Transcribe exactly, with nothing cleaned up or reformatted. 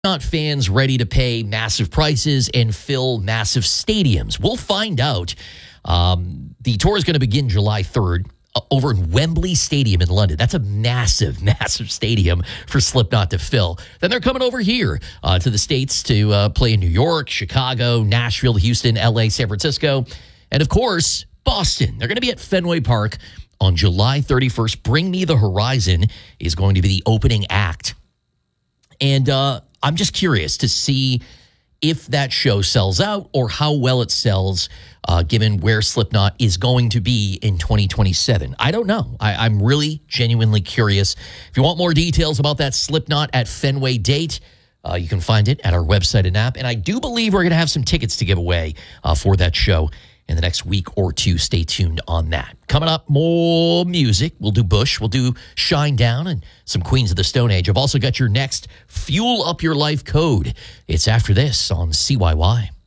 Not fans ready to pay massive prices and fill massive stadiums. We'll find out. Um, the tour is going to begin July third uh, over in Wembley Stadium in London. That's a massive, massive stadium for Slipknot to fill. Then they're coming over here uh, to the States to uh, play in New York, Chicago, Nashville, Houston, L A, San Francisco, and of course, Boston. They're going to be at Fenway Park on July thirty-first. Bring Me the Horizon is going to be the opening act. And uh, I'm just curious to see if that show sells out or how well it sells, uh, given where Slipknot is going to be in twenty twenty-seven. I don't know. I, I'm really genuinely curious. If you want more details about that Slipknot at Fenway date, uh, you can find it at our website and app. And I do believe we're going to have some tickets to give away uh, for that show in the next week or two. Stay tuned on that. Coming up, more music. We'll do Bush. We'll do Shine Down and some Queens of the Stone Age. I've also got your next Fuel Up Your Life code. It's after this on C Y Y.